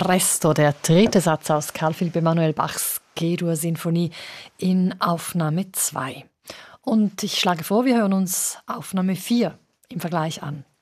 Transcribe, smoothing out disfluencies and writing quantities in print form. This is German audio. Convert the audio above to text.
Presto, der dritte Satz aus Carl Philipp Emanuel Bachs G-Dur-Sinfonie in Aufnahme 2. Und ich schlage vor, wir hören uns Aufnahme 4 im Vergleich an.